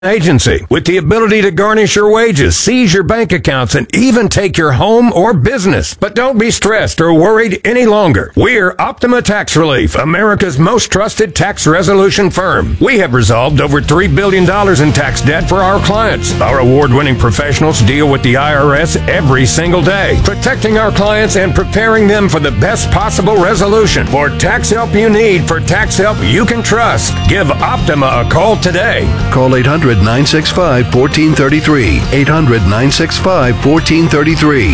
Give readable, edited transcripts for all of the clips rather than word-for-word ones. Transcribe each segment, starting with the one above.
Agency with the ability to garnish your wages, seize your bank accounts, and even take your home or business. But don't be stressed or worried any longer. We're Optima Tax Relief, America's most trusted tax resolution firm. We have resolved over $3 billion in tax debt for our clients. Our award-winning professionals deal with the IRS every single day, protecting our clients and preparing them for the best possible resolution. For tax help you need, for tax help you can trust, give Optima a call today. Call 800-965-1433. 800-965-1433.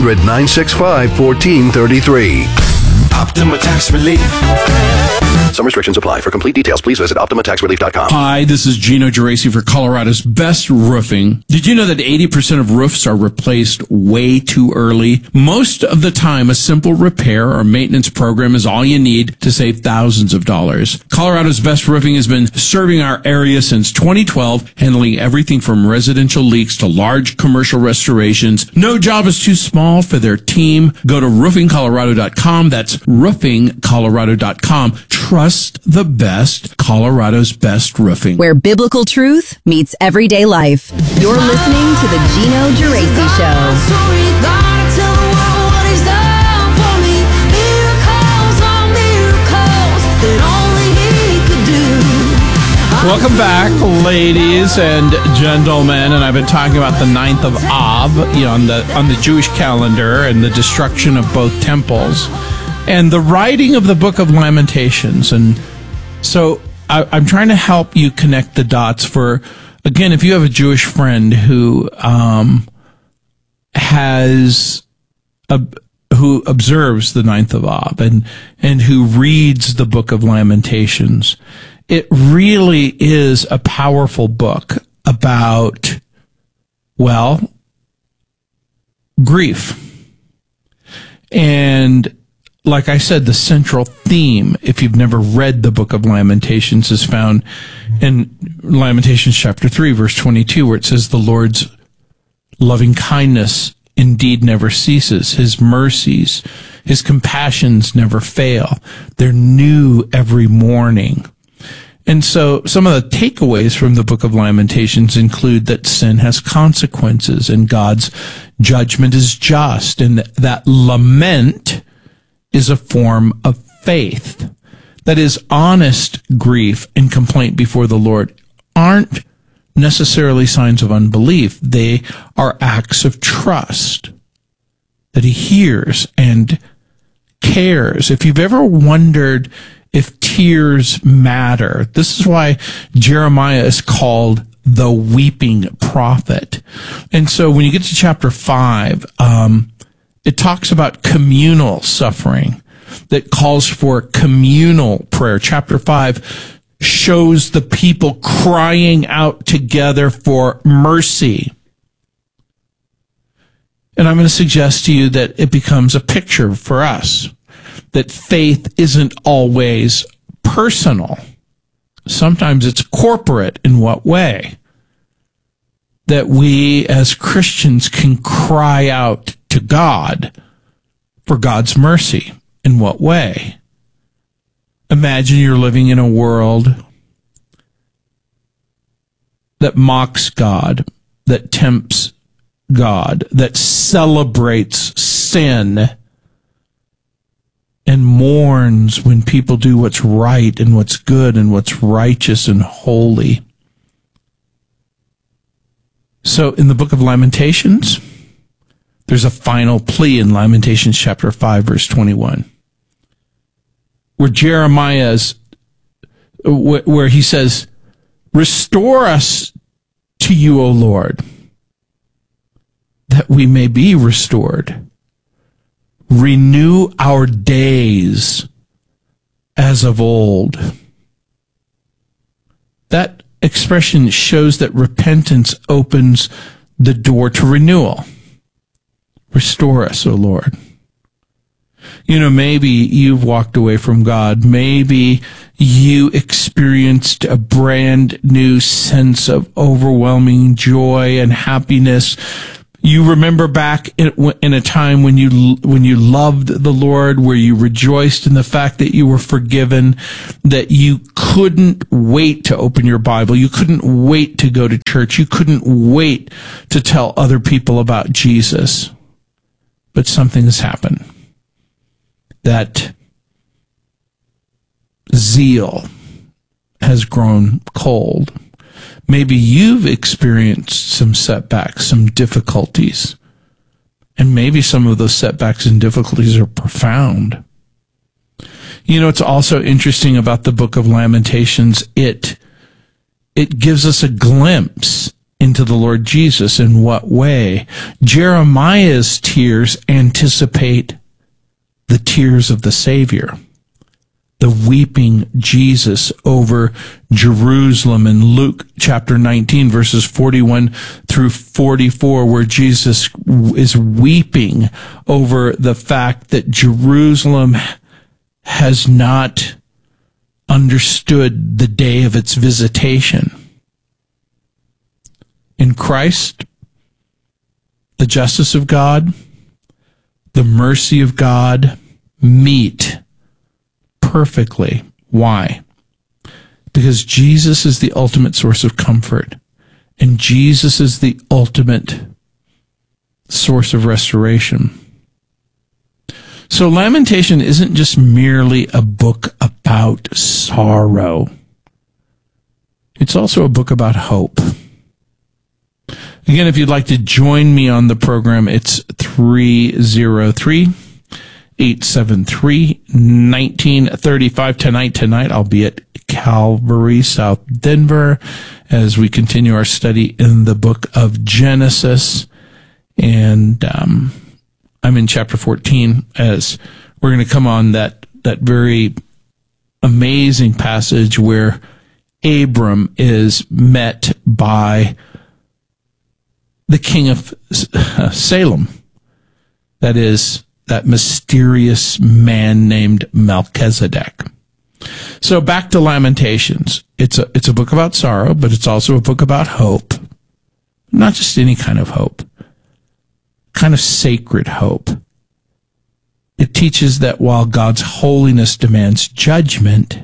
800-965-1433. Optima Tax Relief. Some restrictions apply. For complete details, please visit OptimaTaxRelief.com. Hi, this is Gino Geraci for Colorado's Best Roofing. Did you know that 80% of roofs are replaced way too early? Most of the time, a simple repair or maintenance program is all you need to save thousands of dollars. Colorado's Best Roofing has been serving our area since 2012, handling everything from residential leaks to large commercial restorations. No job is too small for their team. Go to roofingcolorado.com. That's roofingcolorado.com. Trust the best, Colorado's Best Roofing. Where biblical truth meets everyday life. You're listening to the Gino Geraci Show. Welcome back, ladies and gentlemen. And I've been talking about the 9th of Av, on the Jewish calendar, and the destruction of both temples, and the writing of the Book of Lamentations. And so I'm trying to help you connect the dots for, again, if you have a Jewish friend who who observes the 9th of Av and who reads the Book of Lamentations, it really is a powerful book about, well, grief. And like I said, the central theme, if you've never read the Book of Lamentations, is found in Lamentations chapter 3, verse 22, where it says, "The Lord's loving kindness indeed never ceases. His mercies, his compassions never fail. They're new every morning." And so some of the takeaways from the Book of Lamentations include that sin has consequences and God's judgment is just, and that lament is a form of faith. That is, honest grief and complaint before the Lord aren't necessarily signs of unbelief. They are acts of trust that he hears and cares. If you've ever wondered if tears matter, this is why Jeremiah is called the weeping prophet. And so when you get to chapter 5, it talks about communal suffering that calls for communal prayer. Chapter 5 shows the people crying out together for mercy. And I'm going to suggest to you that it becomes a picture for us that faith isn't always personal. Sometimes it's corporate. In what way? That we as Christians can cry out to God for God's mercy. In what way? Imagine you're living in a world that mocks God, that tempts God, that celebrates sin, and mourns when people do what's right and what's good and what's righteous and holy. So in the Book of Lamentations, there's a final plea in Lamentations chapter 5, verse 21, where where he says, "Restore us to you, O Lord, that we may be restored. Renew our days as of old." That expression shows that repentance opens the door to renewal. Restore us, O Lord. Maybe you've walked away from God. Maybe you experienced a brand new sense of overwhelming joy and happiness. You remember back in a time when you loved the Lord, where you rejoiced in the fact that you were forgiven, that you couldn't wait to open your Bible. You couldn't wait to go to church. You couldn't wait to tell other people about Jesus. But something has happened. That zeal has grown cold. Maybe you've experienced some setbacks, some difficulties, and maybe some of those setbacks and difficulties are profound. You know, it's also interesting about the book of Lamentations. It gives us a glimpse into the Lord Jesus. In what way? Jeremiah's tears anticipate the tears of the Savior. The weeping Jesus over Jerusalem in Luke chapter 19, verses 41 through 44, where Jesus is weeping over the fact that Jerusalem has not understood the day of its visitation. In Christ, the justice of God, the mercy of God meet perfectly. Why? Because Jesus is the ultimate source of comfort, and Jesus is the ultimate source of restoration. So Lamentation isn't just merely a book about sorrow. It's also a book about hope. Again, if you'd like to join me on the program, it's 303-873-1935. Tonight I'll be at Calvary, South Denver, as we continue our study in the book of Genesis. And I'm in chapter 14, as we're going to come on that very amazing passage where Abram is met by the king of Salem. That is, that mysterious man named Melchizedek. So back to Lamentations. It's a book about sorrow, but it's also a book about hope. Not just any kind of hope. Kind of sacred hope. It teaches that while God's holiness demands judgment,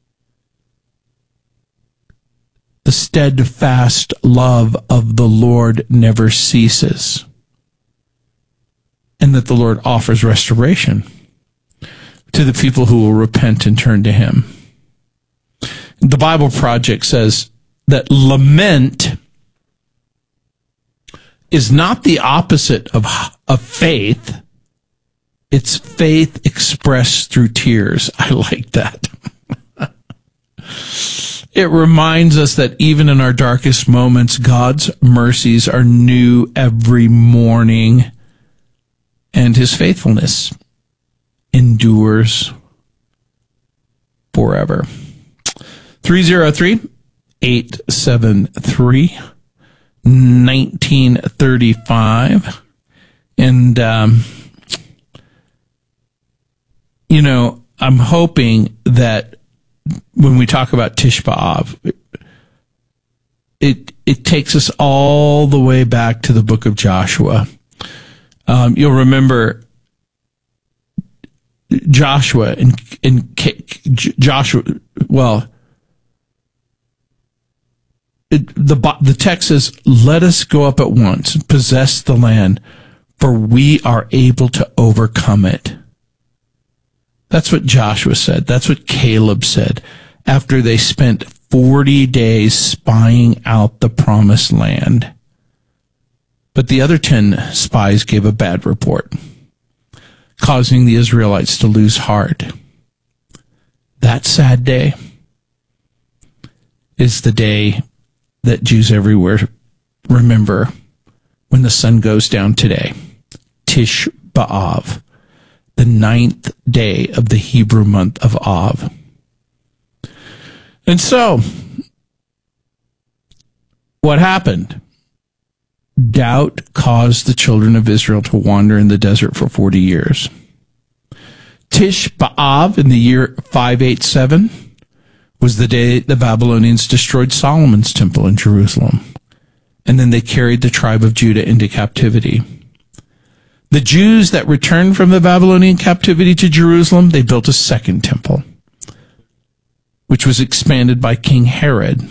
the steadfast love of the Lord never ceases, and that the Lord offers restoration to the people who will repent and turn to Him. The Bible Project says that lament is not the opposite of faith. It's faith expressed through tears. I like that. It reminds us that even in our darkest moments, God's mercies are new every morning, and His faithfulness endures forever. 303-873-1935. And, I'm hoping that when we talk about Tish B'Av, it takes us all the way back to the book of Joshua. You'll remember Joshua and Joshua. Well, the text says, "Let us go up at once and possess the land, for we are able to overcome it." That's what Joshua said. That's what Caleb said after they spent 40 days spying out the promised land. But the other 10 spies gave a bad report, causing the Israelites to lose heart. That sad day is the day that Jews everywhere remember when the sun goes down today. Tish B'Av, the 9th day of the Hebrew month of Av. And so, what happened? Doubt caused the children of Israel to wander in the desert for 40 years. Tish B'Av in the year 587 was the day the Babylonians destroyed Solomon's temple in Jerusalem. and then they carried the tribe of Judah into captivity. The Jews that returned from the Babylonian captivity to Jerusalem, they built a second temple, which was expanded by King Herod.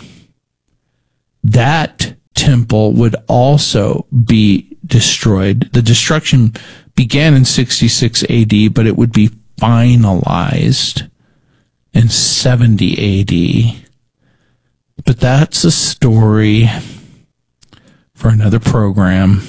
That temple would also be destroyed. The destruction began in 66 AD, but it would be finalized in 70 AD. But that's a story for another program.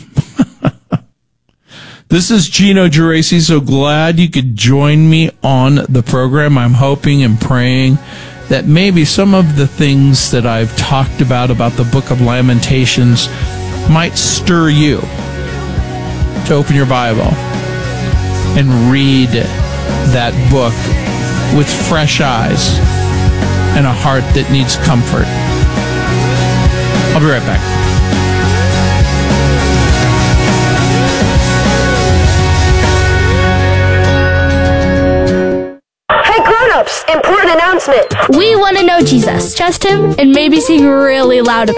This is Gino Geraci. So glad you could join me on the program. I'm hoping and praying that maybe some of the things that I've talked about the Book of Lamentations might stir you to open your Bible and read that book with fresh eyes and a heart that needs comfort. I'll be right back. Important announcement. We want to know Jesus, trust him, and maybe sing really loud about